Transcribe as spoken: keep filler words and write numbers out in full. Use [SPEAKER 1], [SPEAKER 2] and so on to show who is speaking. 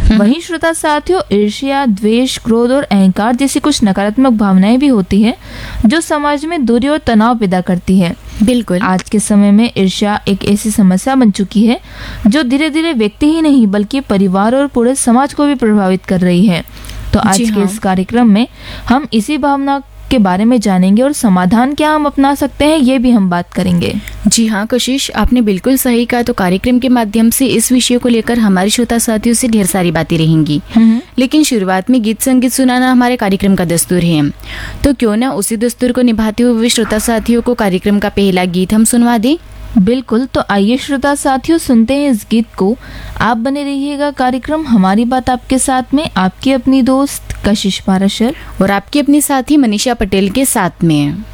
[SPEAKER 1] वहीं श्रोता साथियों, ईर्ष्या, द्वेष, क्रोध और अहंकार जैसी कुछ नकारात्मक भावनाएं भी होती हैं जो समाज में दूरी और तनाव पैदा करती है।
[SPEAKER 2] बिल्कुल।
[SPEAKER 1] आज के समय में ईर्ष्या एक ऐसी समस्या बन चुकी है जो धीरे धीरे व्यक्ति ही नहीं बल्कि परिवार और पूरे समाज को भी प्रभावित कर रही है। तो आज
[SPEAKER 2] जी
[SPEAKER 1] के
[SPEAKER 2] हाँ।
[SPEAKER 1] इस कार्यक्रम में हम इसी भावना के बारे में जानेंगे और समाधान क्या हम अपना सकते हैं ये भी हम बात करेंगे।
[SPEAKER 2] जी हाँ कशिश, आपने बिल्कुल सही कहा। तो कार्यक्रम के माध्यम से इस विषय को लेकर हमारे श्रोता साथियों से ढेर सारी बातें रहेंगी, लेकिन शुरुआत में गीत संगीत सुनाना हमारे कार्यक्रम का दस्तूर है। तो क्यों ना उसी दस्तूर को निभाते हुए श्रोता साथियों को कार्यक्रम का पहला गीत हम सुनवा दें।
[SPEAKER 1] बिल्कुल, तो आइए श्रोता साथियों सुनते हैं इस गीत को। आप बने रहिएगा कार्यक्रम हमारी बात आपके साथ में, आपकी अपनी दोस्त कशिश पाराशर
[SPEAKER 2] और आपकी अपनी साथी मनीषा पटेल के साथ में।